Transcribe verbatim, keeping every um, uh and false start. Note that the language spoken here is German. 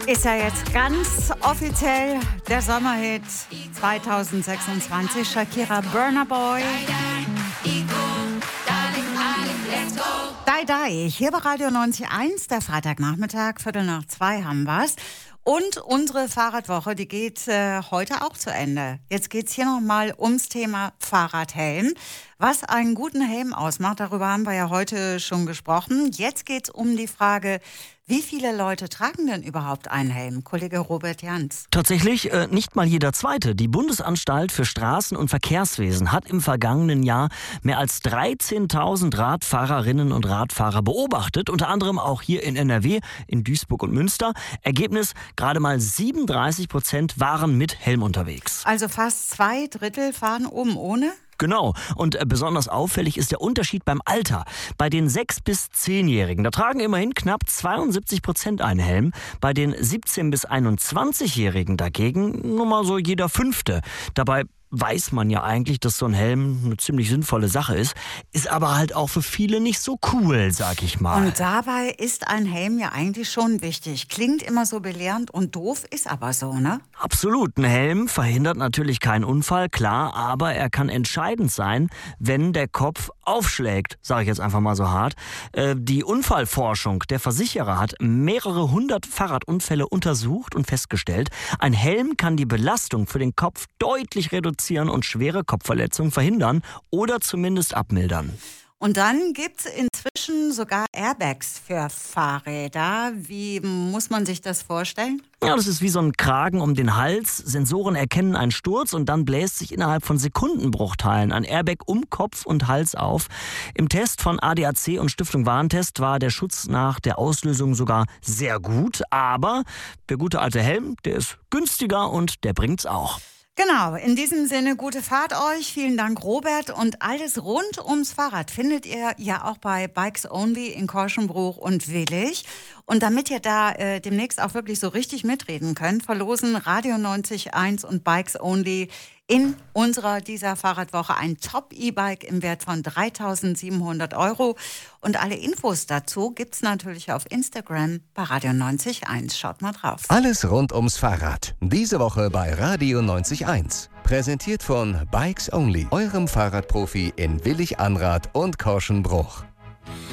Ist ja jetzt ganz offiziell der Sommerhit zwanzig sechsundzwanzig. Shakira, Burna Boy. Die, die. Hier bei Radio neunzig Komma eins, der Freitagnachmittag, Viertel nach zwei haben wir's. Und unsere Fahrradwoche, die geht äh, heute auch zu Ende. Jetzt geht's hier nochmal ums Thema Fahrradhelm. Was einen guten Helm ausmacht, darüber haben wir ja heute schon gesprochen. Jetzt geht's um die Frage, wie viele Leute tragen denn überhaupt einen Helm? Kollege Robert Jans. Tatsächlich äh, nicht mal jeder Zweite. Die Bundesanstalt für Straßen- und Verkehrswesen hat im vergangenen Jahr mehr als dreizehntausend Radfahrerinnen und Radfahrer beobachtet. Unter anderem auch hier in N R W, in Duisburg und Münster. Ergebnis, gerade mal siebenunddreißig Prozent waren mit Helm unterwegs. Also fast zwei Drittel fahren oben ohne? Genau. Und äh, besonders auffällig ist der Unterschied beim Alter. Bei den sechs- bis zehnjährigen, da tragen immerhin knapp zweiundsiebzig Prozent einen Helm. Bei den siebzehn- bis einundzwanzigjährigen dagegen nur mal so jeder Fünfte. Dabei weiß man ja eigentlich, dass so ein Helm eine ziemlich sinnvolle Sache ist. Ist aber halt auch für viele nicht so cool, sag ich mal. Und dabei ist ein Helm ja eigentlich schon wichtig. Klingt immer so belehrend und doof, ist aber so, ne? Absolut. Ein Helm verhindert natürlich keinen Unfall, klar, aber er kann entscheidend sein, wenn der Kopf aufschlägt, sage ich jetzt einfach mal so hart. Äh, die Unfallforschung der Versicherer hat mehrere hundert Fahrradunfälle untersucht und festgestellt, ein Helm kann die Belastung für den Kopf deutlich reduzieren und schwere Kopfverletzungen verhindern oder zumindest abmildern. Und dann gibt's inzwischen sogar Airbags für Fahrräder. Wie muss man sich das vorstellen? Ja, das ist wie so ein Kragen um den Hals. Sensoren erkennen einen Sturz und dann bläst sich innerhalb von Sekundenbruchteilen ein Airbag um Kopf und Hals auf. Im Test von A D A C und Stiftung Warentest war der Schutz nach der Auslösung sogar sehr gut. Aber der gute alte Helm, der ist günstiger und der bringt's auch. Genau, in diesem Sinne, gute Fahrt euch. Vielen Dank, Robert. Und alles rund ums Fahrrad findet ihr ja auch bei Bikes Only in Korschenbruch und Willich. Und damit ihr da äh, demnächst auch wirklich so richtig mitreden könnt, verlosen Radio neunzig Komma eins und Bikes Only in unserer dieser Fahrradwoche ein Top-E-Bike im Wert von dreitausendsiebenhundert Euro. Und alle Infos dazu gibt's natürlich auf Instagram bei Radio neunzig Komma eins. Schaut mal drauf. Alles rund ums Fahrrad. Diese Woche bei Radio neunzig Komma eins. Präsentiert von Bikes Only, eurem Fahrradprofi in Willich-Anrath und Korschenbruch.